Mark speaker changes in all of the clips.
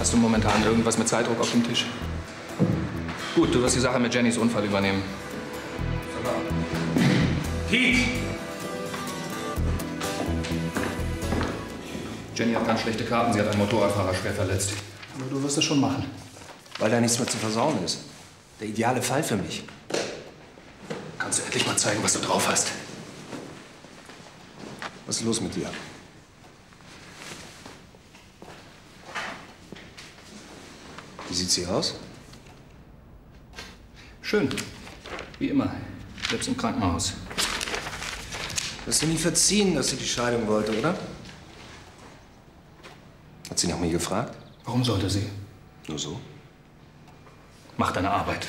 Speaker 1: Hast du momentan irgendwas mit Zeitdruck auf dem Tisch? Gut, du wirst die Sache mit Jennys Unfall übernehmen. Pete! Jenny hat ganz schlechte Karten. Sie hat einen Motorradfahrer schwer verletzt. Aber du wirst es schon machen.
Speaker 2: Weil da nichts mehr zu versauen ist. Der ideale Fall für mich.
Speaker 1: Kannst du endlich mal zeigen, was du drauf hast?
Speaker 2: Was ist los mit dir? Wie sieht sie aus?
Speaker 1: Schön. Wie immer. Selbst im Krankenhaus.
Speaker 2: Du hast sie nie verziehen, dass sie die Scheidung wollte, oder? Hat sie nach mir gefragt?
Speaker 1: Warum sollte sie?
Speaker 2: Nur so?
Speaker 1: Mach deine Arbeit.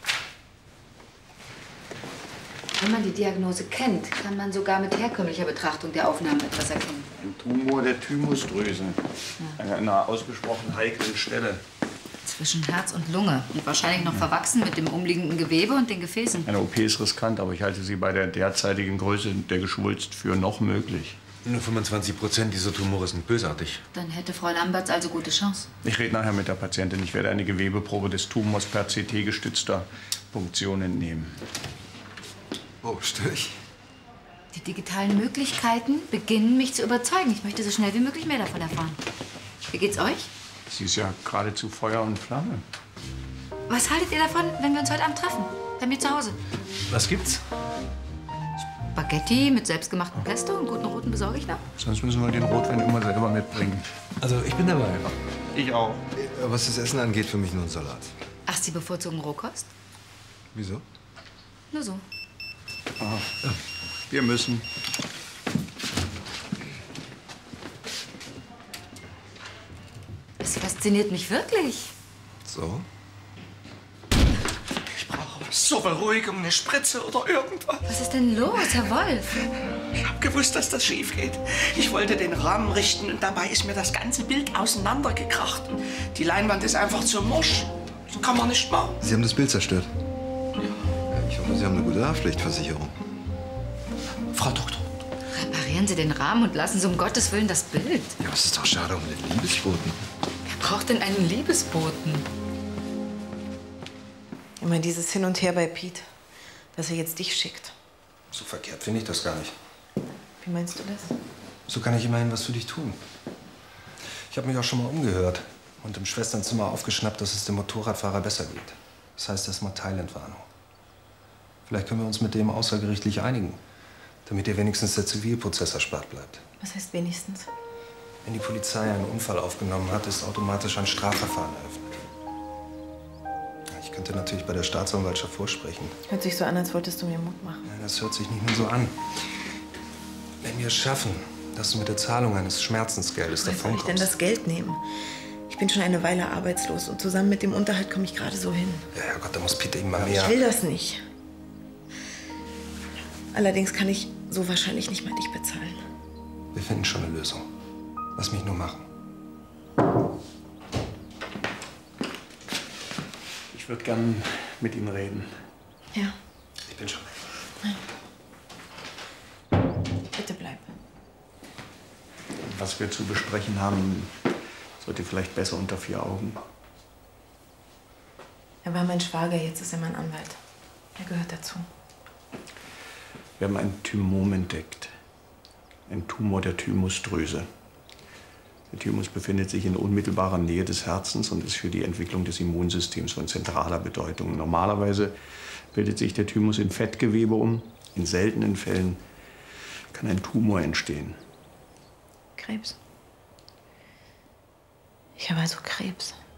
Speaker 3: Wenn man die Diagnose kennt, kann man sogar mit herkömmlicher Betrachtung der Aufnahmen etwas erkennen.
Speaker 4: Ein Tumor der Thymusdrüse. An einer ausgesprochen heiklen Stelle.
Speaker 3: Zwischen Herz und Lunge. Und wahrscheinlich noch verwachsen mit dem umliegenden Gewebe und den Gefäßen.
Speaker 4: Eine OP ist riskant, aber ich halte sie bei der derzeitigen Größe der Geschwulst für noch möglich.
Speaker 5: Nur 25% dieser Tumore sind bösartig.
Speaker 3: Dann hätte Frau Lamberts also gute Chance.
Speaker 4: Ich rede nachher mit der Patientin. Ich werde eine Gewebeprobe des Tumors per CT-gestützter Punktion entnehmen.
Speaker 5: Oh, störe ich?
Speaker 3: Die digitalen Möglichkeiten beginnen mich zu überzeugen. Ich möchte so schnell wie möglich mehr davon erfahren. Wie geht's euch?
Speaker 4: Sie ist ja geradezu Feuer und Flamme.
Speaker 3: Was haltet ihr davon, wenn wir uns heute Abend treffen? Bei mir zu Hause.
Speaker 5: Was gibt's?
Speaker 3: Spaghetti mit selbstgemachtem Pesto und guten Roten besorge ich noch.
Speaker 4: Sonst müssen wir den Rotwein immer selber mitbringen.
Speaker 5: Also, ich bin dabei.
Speaker 4: Ich auch.
Speaker 5: Was das Essen angeht, für mich nur ein Salat.
Speaker 3: Ach, Sie bevorzugen Rohkost?
Speaker 5: Wieso?
Speaker 3: Nur so.
Speaker 4: Wir müssen.
Speaker 3: Es fasziniert mich wirklich.
Speaker 5: So?
Speaker 2: Ich brauche zur Beruhigung eine Spritze oder irgendwas.
Speaker 3: Was ist denn los, Herr Wolf?
Speaker 2: Ich hab gewusst, dass das schief geht. Ich wollte den Rahmen richten und dabei ist mir das ganze Bild auseinandergekracht. Und die Leinwand ist einfach zu morsch. So kann man nicht machen.
Speaker 5: Sie haben das Bild zerstört? Ja. Ich hoffe, Sie haben eine gute Haftpflichtversicherung.
Speaker 2: Frau Doktor.
Speaker 3: Reparieren Sie den Rahmen und lassen Sie um Gottes Willen das Bild.
Speaker 5: Ja, es ist doch schade um den Liebesboten.
Speaker 3: Wer braucht denn einen Liebesboten?
Speaker 6: Immer dieses Hin und Her bei Pete, dass er jetzt dich schickt.
Speaker 2: So verkehrt finde ich das gar nicht.
Speaker 6: Wie meinst du das?
Speaker 2: So kann ich immerhin was für dich tun. Ich habe mich auch schon mal umgehört und im Schwesternzimmer aufgeschnappt, dass es dem Motorradfahrer besser geht. Das heißt erstmal Teilentwarnung. Vielleicht können wir uns mit dem außergerichtlich einigen, damit dir wenigstens der Zivilprozess erspart bleibt.
Speaker 6: Was heißt wenigstens?
Speaker 2: Wenn die Polizei einen Unfall aufgenommen hat, ist automatisch ein Strafverfahren eröffnet. Ich könnte natürlich bei der Staatsanwaltschaft vorsprechen.
Speaker 6: Hört sich so an, als wolltest du mir Mut machen.
Speaker 2: Ja, das hört sich nicht nur so an. Wenn wir es schaffen, dass du mit der Zahlung eines Schmerzensgeldes
Speaker 6: Woher soll ich denn
Speaker 2: davonkommst.
Speaker 6: das Geld nehmen? Ich bin schon eine Weile arbeitslos und zusammen mit dem Unterhalt komme ich gerade so hin.
Speaker 2: Ja, Herrgott, da muss Peter eben mal mehr.
Speaker 6: Ich will das nicht. Allerdings kann ich so wahrscheinlich nicht mal dich bezahlen.
Speaker 2: Wir finden schon eine Lösung. Lass mich nur machen.
Speaker 4: Ich würde gern mit Ihnen reden.
Speaker 6: Ja,
Speaker 2: Ich bin schon.
Speaker 6: bitte bleib.
Speaker 4: Was wir zu besprechen haben, sollte vielleicht besser unter vier Augen.
Speaker 6: Er war mein Schwager, jetzt ist er mein Anwalt. Er gehört dazu.
Speaker 4: Wir haben ein Thymom entdeckt. Ein Tumor der Thymusdrüse. Der Thymus befindet sich in unmittelbarer Nähe des Herzens und ist für die Entwicklung des Immunsystems von zentraler Bedeutung. Normalerweise bildet sich der Thymus in Fettgewebe um. In seltenen Fällen kann ein Tumor entstehen.
Speaker 6: Krebs. Ich habe also Krebs.